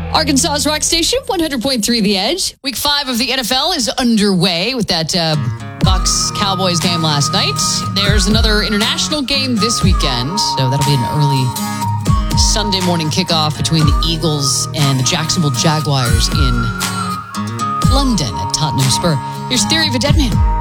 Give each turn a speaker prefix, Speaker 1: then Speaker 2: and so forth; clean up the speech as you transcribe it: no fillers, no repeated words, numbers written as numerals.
Speaker 1: Arkansas's rock station, 100.3 The Edge. Week 5 of the NFL is underway with that Bucs-Cowboys game last night. There's another international game this weekend, so that'll be an early Sunday morning kickoff between the Eagles and the Jacksonville Jaguars in London at Tottenham Spur. Here's Theory of a Dead Man.